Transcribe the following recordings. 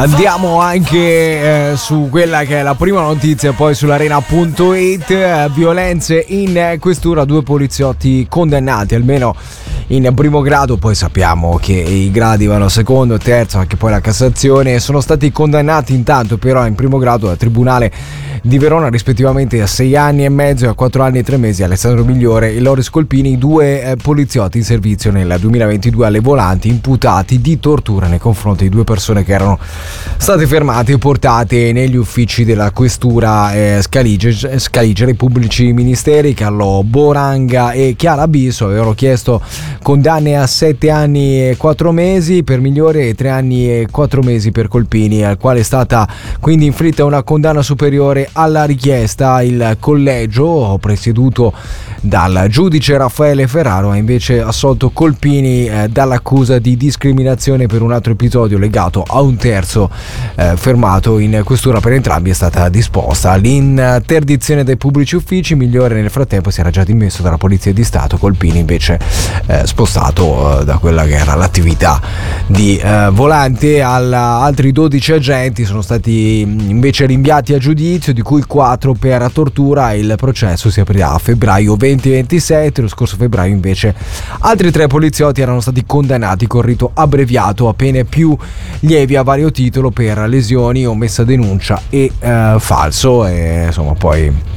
Andiamo anche su quella che è la prima notizia, poi sull'arena.it. Violenze in questura, 2 poliziotti condannati almeno in primo grado, poi sappiamo che i gradi vanno secondo, terzo, anche poi la Cassazione. Sono stati condannati intanto però in primo grado dal Tribunale di Verona rispettivamente a 6 anni e mezzo e a 4 anni e 3 mesi Alessandro Migliore e Loris Colpini, 2 poliziotti in servizio nel 2022 alle volanti, imputati di tortura nei confronti di 2 persone che erano state fermate e portate negli uffici della questura Scaligere. I pubblici ministeri Carlo Boranga e Chiara Bisso avevano chiesto condanne a 7 anni e 4 mesi per Migliore e 3 anni e 4 mesi per Colpini, al quale è stata quindi inflitta una condanna superiore alla richiesta. Il collegio, presieduto dal giudice Raffaele Ferraro, ha invece assolto Colpini dall'accusa di discriminazione per un altro episodio legato a un terzo fermato in questura. Per entrambi è stata disposta l'interdizione dai pubblici uffici. Migliore nel frattempo si era già dimesso dalla Polizia di Stato, Colpini invece spostato da quella che era l'attività di volante. Altri 12 agenti sono stati invece rinviati a giudizio, di cui 4 per tortura. Il processo si aprirà a febbraio 2027. Lo scorso febbraio invece altri 3 poliziotti erano stati condannati con rito abbreviato a pene più lievi a vario titolo per lesioni, omessa denuncia e falso. E insomma poi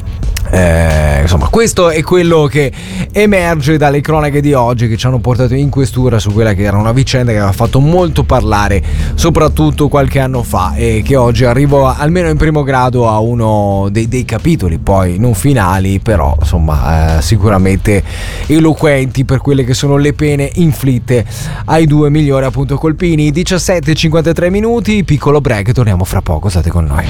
questo è quello che emerge dalle cronache di oggi, che ci hanno portato in questura su quella che era una vicenda che aveva fatto molto parlare soprattutto qualche anno fa e che oggi arriva almeno in primo grado a uno dei capitoli, poi non finali, però insomma sicuramente eloquenti per quelle che sono le pene inflitte ai 2 Migliore appunto Colpini. 17:53 minuti, piccolo break, torniamo fra poco, state con noi.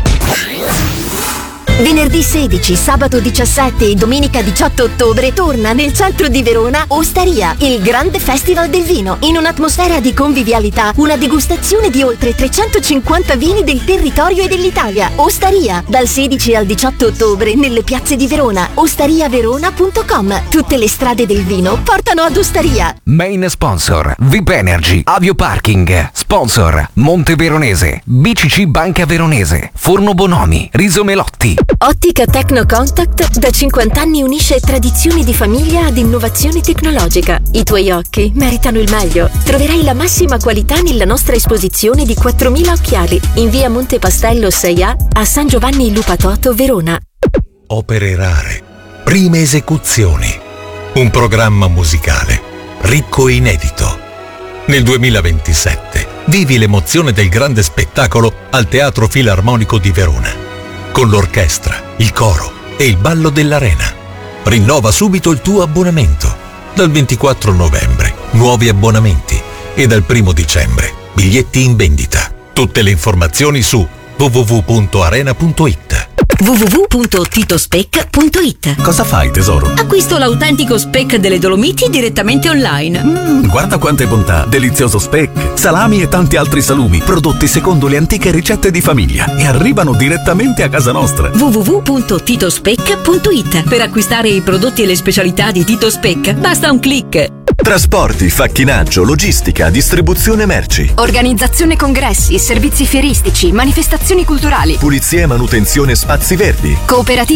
Venerdì 16, sabato 17 e domenica 18 ottobre torna nel centro di Verona Osteria, il grande festival del vino. In un'atmosfera di convivialità, una degustazione di oltre 350 vini del territorio e dell'Italia. Osteria, dal 16 al 18 ottobre nelle piazze di Verona. Ostariaverona.com. Tutte le strade del vino portano ad Osteria. Main sponsor VIP Energy, Avio Parking. Sponsor Monte Veronese, BCC Banca Veronese, Forno Bonomi, Riso Melotti. Ottica Techno Contact da 50 anni unisce tradizioni di famiglia ad innovazione tecnologica. I tuoi occhi meritano il meglio. Troverai la massima qualità nella nostra esposizione di 4.000 occhiali in via Monte Pastello 6A a San Giovanni Lupatoto, Verona. Opere rare, prime esecuzioni, un programma musicale ricco e inedito. Nel 2027 vivi l'emozione del grande spettacolo al Teatro Filarmonico di Verona, con l'orchestra, il coro e il ballo dell'Arena. Rinnova subito il tuo abbonamento. Dal 24 novembre, nuovi abbonamenti e dal 1 dicembre, biglietti in vendita. Tutte le informazioni su www.arena.it. www.titospec.it. Cosa fai, tesoro? Acquisto l'autentico speck delle Dolomiti direttamente online. Guarda quante bontà! Delizioso speck, salami e tanti altri salumi, prodotti secondo le antiche ricette di famiglia e arrivano direttamente a casa nostra. www.titospec.it. Per acquistare i prodotti e le specialità di Tito Speck basta un click. Trasporti, facchinaggio, logistica, distribuzione merci, organizzazione congressi, servizi fieristici, manifestazioni culturali, pulizia e manutenzione spazi verdi, cooperativa